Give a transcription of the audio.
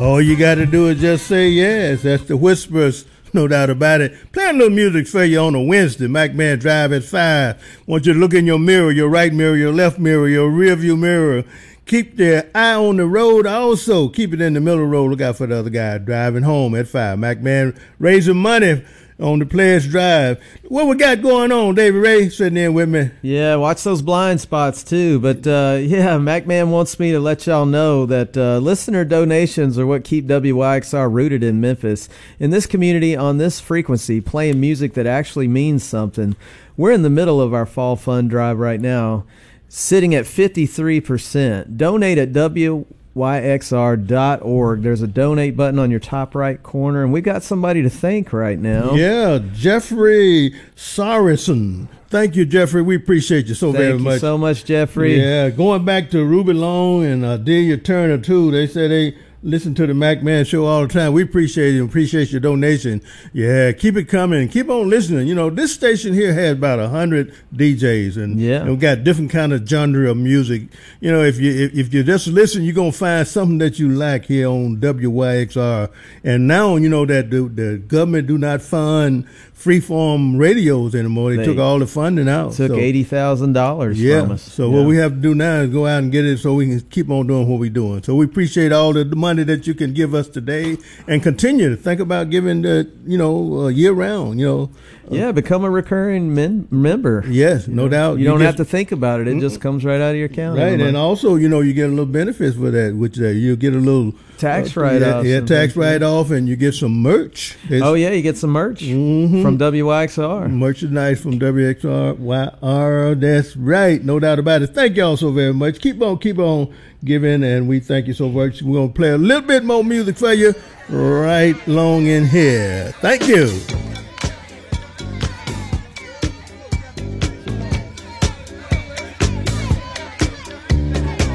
All you got to do is just say yes. That's the Whispers, no doubt about it. Playing a little music for you on a Wednesday. McMahon Drive at 5. Want you to look in your mirror, your right mirror, your left mirror, your rear view mirror. Keep the eye on the road. Also, keep it in the middle of the road. Look out for the other guy driving home at 5. McMahon raising money on the Players Drive. What we got going on, David Ray, sitting in with me? Yeah, watch those blind spots, too. But, yeah, MacMan wants me to let y'all know that listener donations are what keep WYXR rooted in Memphis. In this community, on this frequency, playing music that actually means something. We're in the middle of our Fall Fund Drive right now, sitting at 53%. Donate at WYXR.org. There's a donate button on your top right corner, and we got somebody to thank right now. Yeah, Jeffrey Sarison. Thank you, Jeffrey. We appreciate you so very much. Thank you so much, Jeffrey. Yeah, going back to Ruby Long and Delia Turner, too. They said they listen to the McMahon Show all the time. We appreciate it and appreciate your donation. Yeah, keep it coming. Keep on listening. You know, this station here has about 100 DJs, and we got different kind of genre of music. You know, if you just listen, you're going to find something that you like here on WYXR. And now, you know, that the government do not fund freeform radios anymore. They took all the funding out. Took $80,000 from us. So what we have to do now is go out and get it so we can keep on doing what we're doing. So we appreciate all the money that you can give us today, and continue to think about giving year round. Become a recurring member. Yes, no doubt. You don't have to think about it. It just comes right out of your account. Right, and also, you get a little benefits for that, which you get a little tax write-off. Yeah, tax write-off, and you get some merch. You get some merch from WYXR. Merchandise from WYXR. That's right, no doubt about it. Thank y'all so very much. Keep on giving, and we thank you so much. We're going to play a little bit more music for you right along in here. Thank you.